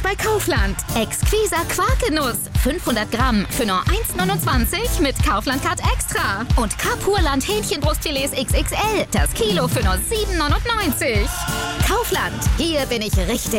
bei Kaufland. Exquiser Quarkenuss, 500 Gramm für nur 1,29 mit Kaufland-Card Extra. Und Kapurland Hähnchenbrustfilets XXL, das Kilo für nur 7,99. Kaufland, hier bin ich richtig.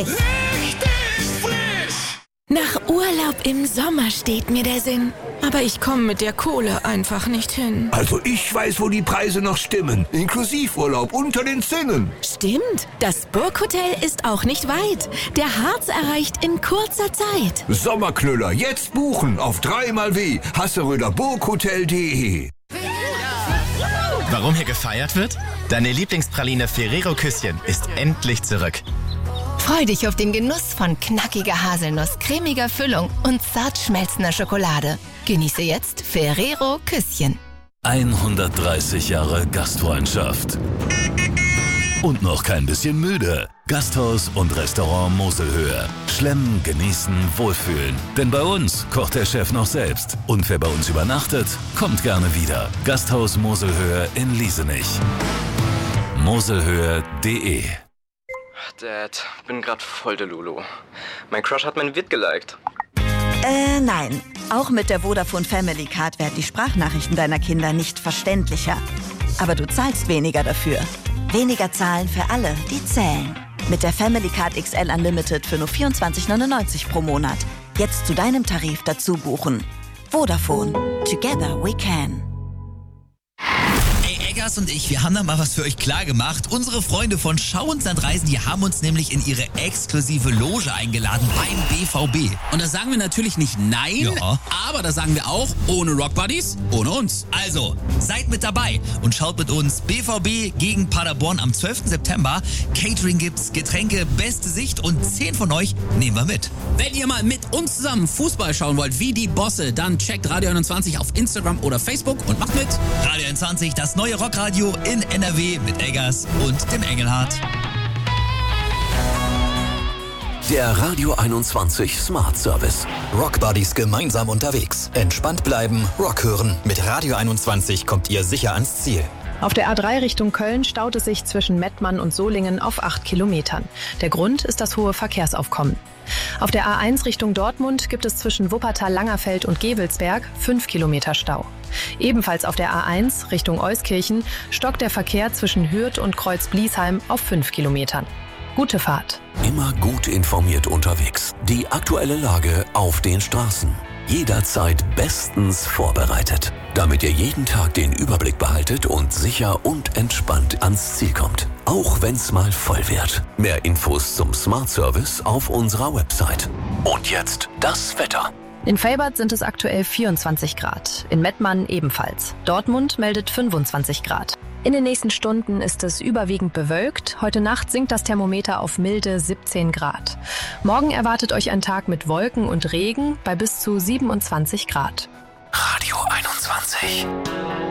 Nach Urlaub im Sommer steht mir der Sinn. Aber ich komme mit der Kohle einfach nicht hin. Also ich weiß, wo die Preise noch stimmen. Inklusivurlaub unter den Zinnen. Stimmt, das Burghotel ist auch nicht weit. Der Harz erreicht in kurzer Zeit. Sommerknüller, jetzt buchen auf 3xw hasseröderburghotel.de. Warum hier gefeiert wird? Deine Lieblingspraline Ferrero Küsschen ist endlich zurück. Freu dich auf den Genuss von knackiger Haselnuss, cremiger Füllung und zart schmelzender Schokolade. Genieße jetzt Ferrero Küsschen. 130 Jahre Gastfreundschaft. Und noch kein bisschen müde. Gasthaus und Restaurant Moselhöhe. Schlemmen, genießen, wohlfühlen. Denn bei uns kocht der Chef noch selbst. Und wer bei uns übernachtet, kommt gerne wieder. Gasthaus Moselhöhe in Liesenich. Moselhöhe.de. Dad, bin grad voll der Lulu. Mein Crush hat mein Vid geliked. Nein. Auch mit der Vodafone Family Card werden die Sprachnachrichten deiner Kinder nicht verständlicher. Aber du zahlst weniger dafür. Weniger zahlen für alle, die zählen. Mit der Family Card XL Unlimited für nur 24,99 pro Monat. Jetzt zu deinem Tarif dazu buchen. Vodafone. Together we can. Eggers und ich, wir haben da mal was für euch klar gemacht. Unsere Freunde von Schau uns Land reisen, die haben uns nämlich in ihre exklusive Loge eingeladen beim BVB. Und da sagen wir natürlich nicht nein, aber da sagen wir auch, ohne Rock Buddies, ohne uns. Also, seid mit dabei und schaut mit uns BVB gegen Paderborn am 12. September. Catering gibt's, Getränke, beste Sicht und 10 von euch nehmen wir mit. Wenn ihr mal mit uns zusammen Fußball schauen wollt, wie die Bosse, dann checkt Radio 21 auf Instagram oder Facebook und macht mit. Radio 21, das neue Rockradio in NRW mit Eggers und dem Engelhardt. Der Radio 21 Smart Service. Rock Buddies gemeinsam unterwegs. Entspannt bleiben, Rock hören. Mit Radio 21 kommt ihr sicher ans Ziel. Auf der A3 Richtung Köln staut es sich zwischen Mettmann und Solingen auf 8 Kilometern. Der Grund ist das hohe Verkehrsaufkommen. Auf der A1 Richtung Dortmund gibt es zwischen Wuppertal-Langerfeld und Gevelsberg 5 Kilometer Stau. Ebenfalls auf der A1 Richtung Euskirchen stockt der Verkehr zwischen Hürth und Kreuz-Bliesheim auf 5 Kilometern. Gute Fahrt. Immer gut informiert unterwegs. Die aktuelle Lage auf den Straßen. Jederzeit bestens vorbereitet, damit ihr jeden Tag den Überblick behaltet und sicher und entspannt ans Ziel kommt. Auch wenn's mal voll wird. Mehr Infos zum Smart Service auf unserer Website. Und jetzt das Wetter. In Velbert sind es aktuell 24 Grad, in Mettmann ebenfalls. Dortmund meldet 25 Grad. In den nächsten Stunden ist es überwiegend bewölkt. Heute Nacht sinkt das Thermometer auf milde 17 Grad. Morgen erwartet euch ein Tag mit Wolken und Regen bei bis zu 27 Grad. Radio 21.